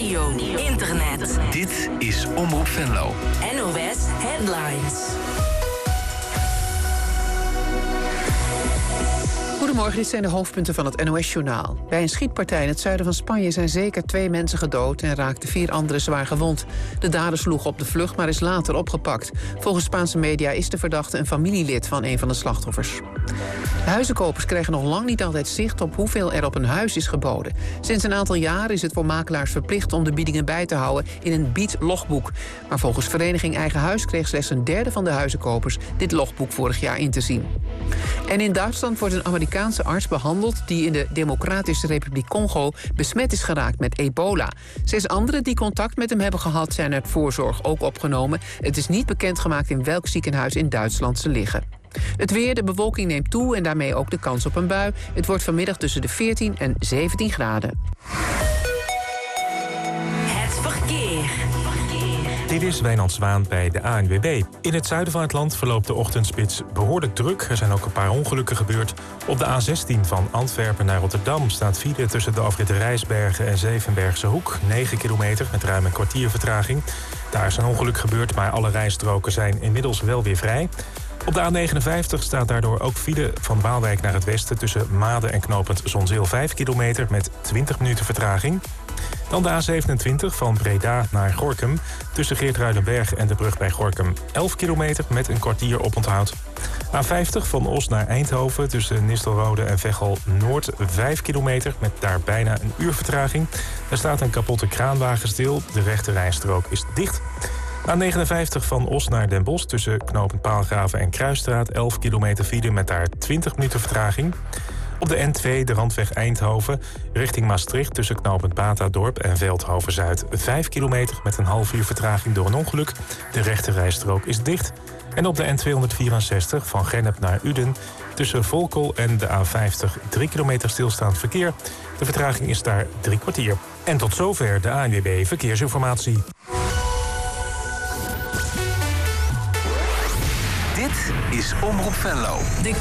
radio, internet. Dit is Omroep Venlo. NOS Headlines. Goedemorgen, dit zijn de hoofdpunten van het NOS-journaal. Bij een schietpartij in het zuiden van Spanje zijn zeker 2 mensen gedood en raakten 4 anderen zwaar gewond. De dader sloeg op de vlucht, maar is later opgepakt. Volgens Spaanse media is de verdachte een familielid van een van de slachtoffers. De huizenkopers krijgen nog lang niet altijd zicht op hoeveel er op een huis is geboden. Sinds een aantal jaar is het voor makelaars verplicht om de biedingen bij te houden in een biedlogboek. Maar volgens Vereniging Eigen Huis kreeg slechts een derde van de huizenkopers dit logboek vorig jaar in te zien. En in Duitsland wordt een Amerikaanse arts behandeld die in de Democratische Republiek Congo besmet is geraakt met ebola. 6 anderen die contact met hem hebben gehad zijn uit voorzorg ook opgenomen. Het is niet bekendgemaakt in welk ziekenhuis in Duitsland ze liggen. Het weer, de bewolking neemt toe en daarmee ook de kans op een bui. Het wordt vanmiddag tussen de 14 en 17 graden. Het verkeer. Dit is Wijnand Zwaan bij de ANWB. In het zuiden van het land verloopt de ochtendspits behoorlijk druk. Er zijn ook een paar ongelukken gebeurd. Op de A16 van Antwerpen naar Rotterdam staat file tussen de afrit Rijsbergen en Zevenbergse Hoek. 9 kilometer met ruim een kwartier vertraging. Daar is een ongeluk gebeurd, maar alle rijstroken zijn inmiddels wel weer vrij. Op de A59 staat daardoor ook file van Waalwijk naar het westen tussen Maden en knooppunt Zonzeel 5 kilometer met 20 minuten vertraging. Dan de A27 van Breda naar Gorinchem tussen Geertruidenberg en de brug bij Gorinchem 11 kilometer met een kwartier oponthoud. A50 van Os naar Eindhoven tussen Nistelrode en Veghel Noord 5 kilometer met daar bijna een uur vertraging. Er staat een kapotte kraanwagen stil, de rechte rijstrook is dicht. A59 van Os naar Den Bosch tussen knooppunt Paalgraven en Kruisstraat 11 kilometer file met daar 20 minuten vertraging. Op de N2 de randweg Eindhoven richting Maastricht tussen knooppunt Batadorp en Veldhoven-Zuid 5 kilometer met een half uur vertraging door een ongeluk. De rechte rijstrook is dicht. En op de N264 van Gennep naar Uden tussen Volkel en de A50 3 kilometer stilstaand verkeer. De vertraging is daar 3 kwartier. En tot zover de ANWB Verkeersinformatie. Dit is Omroep Venlo. De